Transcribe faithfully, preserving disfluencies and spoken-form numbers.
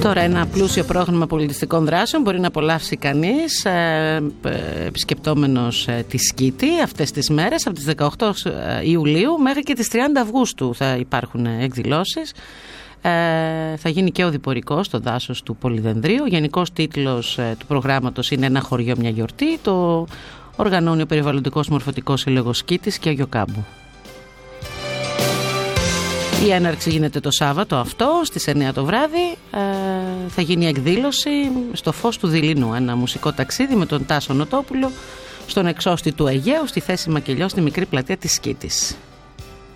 Τώρα ένα πλούσιο πρόγραμμα πολιτιστικών δράσεων μπορεί να απολαύσει κανείς ε, επισκεπτόμενος ε, τη Σκήτη αυτές τις μέρες, από τις δεκαοκτώ Ιουλίου μέχρι και τις τριάντα Αυγούστου θα υπάρχουν εκδηλώσεις. Ε, θα γίνει και ο διπορικός στο δάσος του Πολυδενδρίου. Ο γενικός τίτλος ε, του προγράμματος είναι «Ένα χωριό, μια γιορτή». Το οργανώνει ο Περιβαλλοντικός Μορφωτικός Σύλλογος Σκήτης και ο Γιοκάμπου. Η έναρξη γίνεται το Σάββατο αυτό στις εννιά το βράδυ. Ε, θα γίνει εκδήλωση στο φως του Δειλινού, ένα μουσικό ταξίδι με τον Τάσο Νοτόπουλο στον εξώστη του Αιγαίου στη θέση Μακελιό στη μικρή πλατεία της Σκήτης.